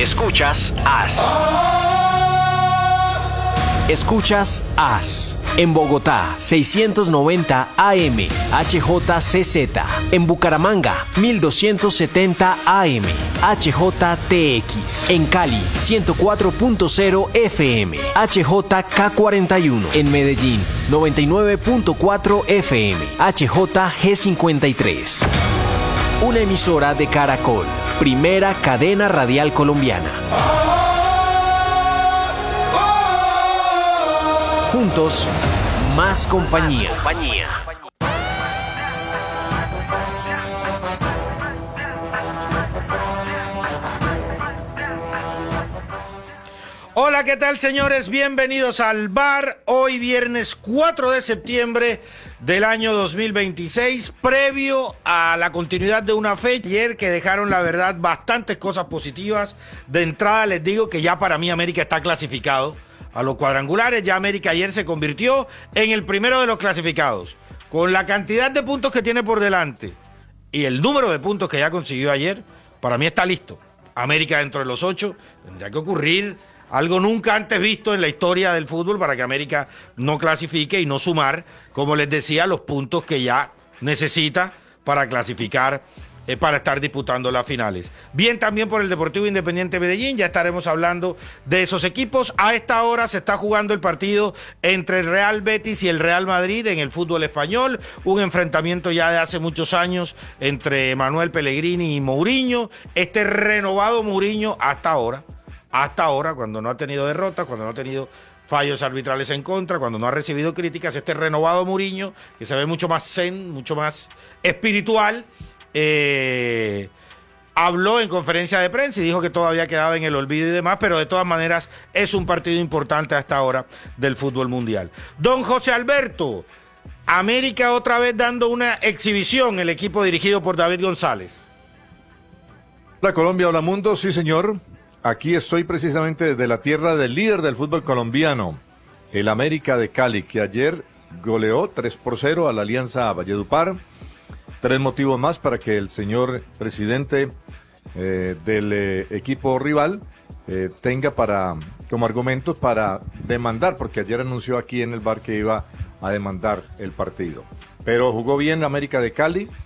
Escuchas AS. Escuchas AS. En Bogotá, 690 AM, HJCZ. En Bucaramanga, 1270 AM, HJTX. En Cali, 104.0 FM, HJK41. En Medellín, 99.4 FM, HJG53. Una emisora de Caracol, primera cadena radial colombiana. Juntos, más compañía. Hola, ¿qué tal, señores? Bienvenidos al bar. Hoy viernes 4 de septiembre del año 2026, previo a la continuidad de una fecha ayer que dejaron, la verdad, bastantes cosas positivas. De entrada les digo que ya para mí América está clasificado a los cuadrangulares. Ya América ayer se convirtió en el primero de los clasificados. Con la cantidad de puntos que tiene por delante y el número de puntos que ya consiguió ayer, para mí está listo. América dentro de los 8, tendría que ocurrir algo nunca antes visto en la historia del fútbol para que América no clasifique y no sumar, como les decía, los puntos que ya necesita para clasificar, para estar disputando las finales. Bien también por el Deportivo Independiente Medellín, ya estaremos hablando de esos equipos. A esta hora se está jugando el partido entre el Real Betis y el Real Madrid en el fútbol español, un enfrentamiento ya de hace muchos años entre Manuel Pellegrini y Mourinho. Este renovado Mourinho hasta ahora, cuando no ha tenido derrotas, cuando no ha tenido fallos arbitrales en contra, cuando no ha recibido críticas, este renovado Mourinho, que se ve mucho más zen, mucho más espiritual, habló en conferencia de prensa y dijo que todavía quedaba en el olvido y demás, pero de todas maneras es un partido importante a esta hora del fútbol mundial. Don José Alberto, América otra vez dando una exhibición, el equipo dirigido por David González. Hola Colombia, hola mundo, sí señor. Aquí estoy precisamente desde la tierra del líder del fútbol colombiano, el América de Cali, que ayer goleó 3-0 a la Alianza Valledupar. 3 motivos más para que el señor presidente del equipo rival tenga como argumentos para demandar, porque ayer anunció aquí en el bar que iba a demandar el partido. Pero jugó bien la América de Cali,